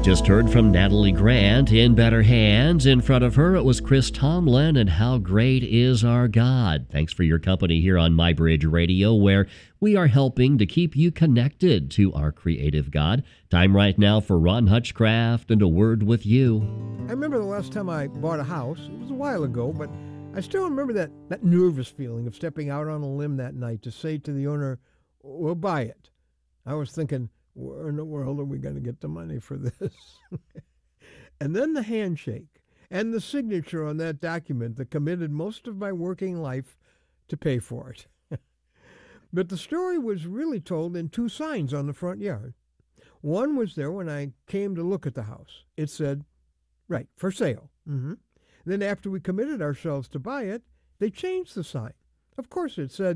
Just heard from Natalie Grant, In Better Hands. In front of her, it was Chris Tomlin and How Great Is Our God. Thanks for your company here on MyBridge Radio, where we are helping to keep you connected to our creative God. Time right now for Ron Hutchcraft and A Word with You. I remember the last time I bought a house. It was a while ago, but I still remember that nervous feeling of stepping out on a limb that night to say to the owner, "We'll buy it." I was thinking, where in the world are we going to get the money for this? And then the handshake and the signature on that document that committed most of my working life to pay for it. But the story was really told in two signs on the front yard. One was there when I came to look at the house. It said, right, for sale. Then after we committed ourselves to buy it, they changed the sign. Of course, it said,